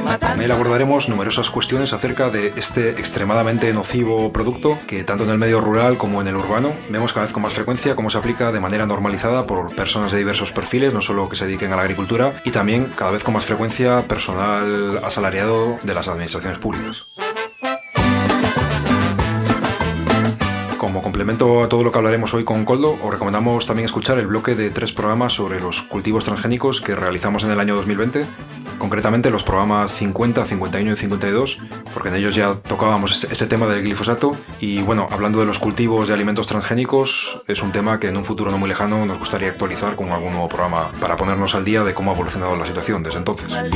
Con él abordaremos numerosas cuestiones acerca de este extremadamente nocivo producto que tanto en el medio rural como en el urbano vemos cada vez con más frecuencia cómo se aplica de manera normalizada por personas de diversos perfiles, no solo que se dediquen a la agricultura, y también cada vez con más frecuencia personal asalariado de las administraciones públicas. Como complemento a todo lo que hablaremos hoy con Koldo, os recomendamos también escuchar el bloque de 3 programas sobre los cultivos transgénicos que realizamos en el año 2020, concretamente los programas 50, 51 y 52, porque en ellos ya tocábamos este tema del glifosato y bueno, hablando de los cultivos de alimentos transgénicos, es un tema que en un futuro no muy lejano nos gustaría actualizar con algún nuevo programa para ponernos al día de cómo ha evolucionado la situación desde entonces.